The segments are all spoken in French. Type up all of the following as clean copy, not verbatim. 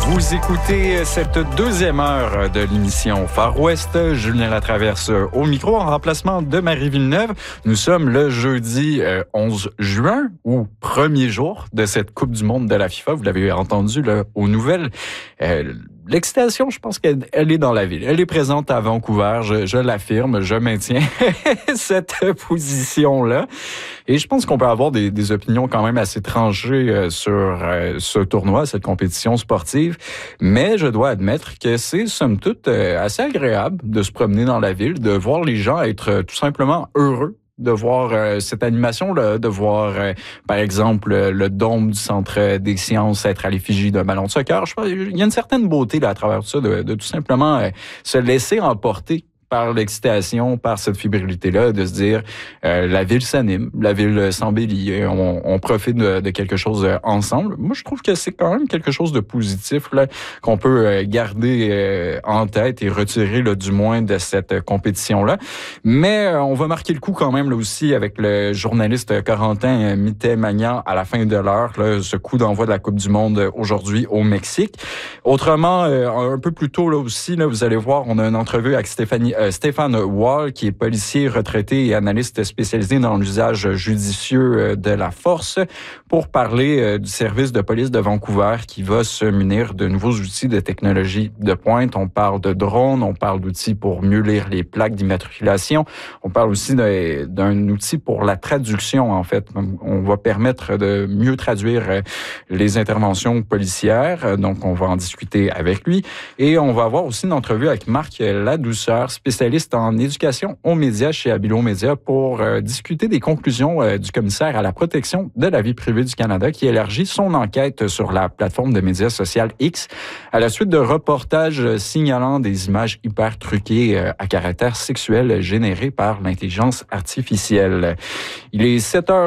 Vous écoutez cette deuxième heure de l'émission Far West. Julien Latraverse au micro en remplacement de Marie Villeneuve. Nous sommes le jeudi 11 juin, ou premier jour de cette Coupe du monde de la FIFA. Vous l'avez entendu là, aux nouvelles. L'excitation, je pense qu'elle est dans la ville. Elle est présente à Vancouver, je l'affirme, je maintiens cette position-là. Et je pense qu'on peut avoir des opinions quand même assez tranchées sur ce tournoi, cette compétition sportive. Mais je dois admettre que c'est, somme toute, assez agréable de se promener dans la ville, de voir les gens être tout simplement heureux de voir cette animation-là, de voir, par exemple, le dôme du Centre des sciences être à l'effigie d'un ballon de soccer. Je pense qu'il y a une certaine beauté là, à travers tout ça, de tout simplement se laisser emporter par l'excitation, par cette fébrilité-là, de se dire la ville s'anime, la ville s'embellit, on profite de quelque chose ensemble. Moi, je trouve que c'est quand même quelque chose de positif là, qu'on peut garder en tête et retirer là, du moins de cette compétition-là. Mais on va marquer le coup quand même là aussi avec le journaliste Corentin Mittet-Magnan à la fin de l'heure, là, ce coup d'envoi de la Coupe du monde aujourd'hui au Mexique. Autrement, un peu plus tôt là aussi, là, vous allez voir, on a une entrevue avec Stéphane Wall, qui est policier retraité et analyste spécialisé dans l'usage judicieux de la force, pour parler du service de police de Vancouver qui va se munir de nouveaux outils de technologie de pointe. On parle de drones, on parle d'outils pour mieux lire les plaques d'immatriculation. On parle aussi d'un outil pour la traduction, en fait. On va permettre de mieux traduire les interventions policières. Donc, on va en discuter avec lui. Et on va avoir aussi une entrevue avec Marc Ladouceur, spécialiste en éducation aux médias chez Abilo Média, pour discuter des conclusions du commissaire à la protection de la vie privée du Canada qui élargit son enquête sur la plateforme de médias sociales X à la suite de reportages signalant des images hyper truquées à caractère sexuel générées par l'intelligence artificielle. Il est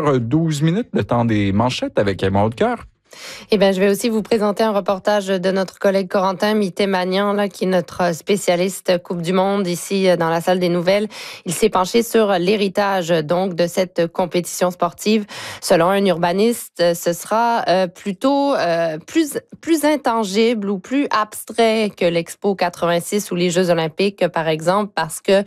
7h12, le temps des manchettes avec Emma Hautecoeur. Eh bien, je vais aussi vous présenter un reportage de notre collègue Corentin Mittet-Magnan, là, qui est notre spécialiste Coupe du monde ici dans la salle des nouvelles. Il s'est penché sur l'héritage donc de cette compétition sportive. Selon un urbaniste, ce sera plutôt plus intangible ou plus abstrait que l'Expo 86 ou les Jeux olympiques, par exemple, parce que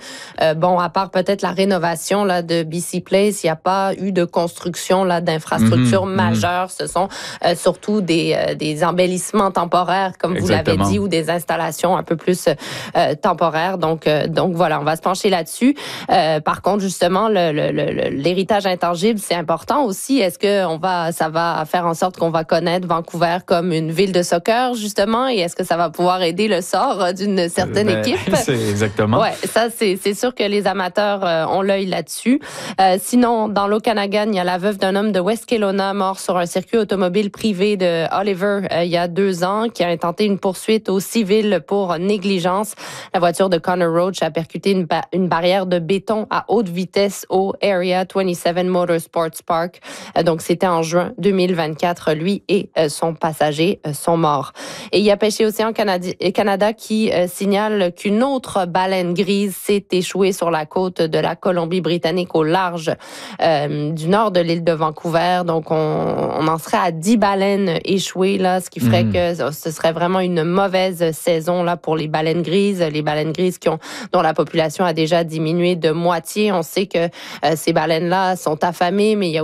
à part peut-être la rénovation là de BC Place, il n'y a pas eu de construction là d'infrastructures majeures. Ce sont surtout des embellissements temporaires, comme vous l'avez dit, ou des installations un peu plus temporaires. Donc voilà, on va se pencher là-dessus. Par contre, justement, l'héritage intangible, c'est important aussi. Est-ce que ça va faire en sorte qu'on va connaître Vancouver comme une ville de soccer, justement, et est-ce que ça va pouvoir aider le sort d'une certaine équipe? C'est exactement. Ouais, ça, c'est sûr que les amateurs ont l'œil là-dessus. Sinon, dans l'Okanagan, il y a la veuve d'un homme de West Kelowna mort sur un circuit automobile privé de Oliver il y a 2 ans, qui a intenté une poursuite au civil pour négligence. La voiture de Connor Roach a percuté une barrière de béton à haute vitesse au Area 27 Motorsports Park. Donc, c'était en juin 2024. Lui et son passager sont morts. Et il y a Pêcher Océan Canada qui signale qu'une autre baleine grise s'est échouée sur la côte de la Colombie-Britannique au large du nord de l'île de Vancouver. Donc, on en serait à 10 baleines échouées, là, ce qui ferait que ce serait vraiment une mauvaise saison là pour les baleines grises dont la population a déjà diminué de moitié. On sait que ces baleines-là sont affamées, mais il y a